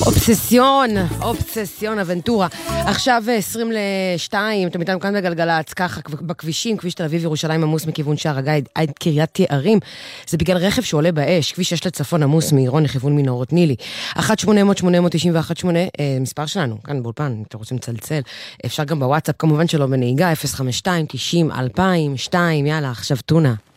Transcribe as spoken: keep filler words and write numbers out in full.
אובססיון, אובססיון, אבנטורה. עכשיו עשרים לשתיים, אתם איתנו כאן בגלגלץ, ככה, בכבישים, כביש תל אביב ירושלים עמוס מכיוון שער הגיא עד קריית תארים. זה בגלל רכב שעולה באש, כביש שש לצפון עמוס מעירון לכיוון מנהרות נילי. אחת שמונה אפס אפס שמונה תשע אחת שמונה, מספר שלנו, כאן באולפן, אם אתם רוצים לצלצל. אפשר גם בוואטסאפ, כמובן שלא בנהיגה, אפס חמש שתיים תשעים אלפיים שתיים, יאללה, עכשיו טונה.